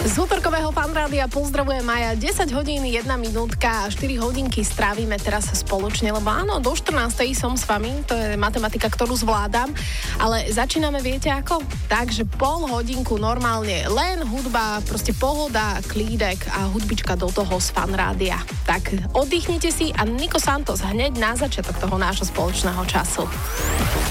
Z útorkového Fanrádia pozdravujem Maja. 10 hodín, 1 minútka a 4 hodinky strávime teraz spoločne, lebo áno, do 14. som s vami, to je matematika, ktorú zvládam, ale začíname, viete ako? Takže pol hodinku normálne, len hudba, proste pohoda, klídek a hudbička do toho z Fanrádia. Tak oddychnite si a Nico Santos hneď na začiatok toho nášho spoločného času.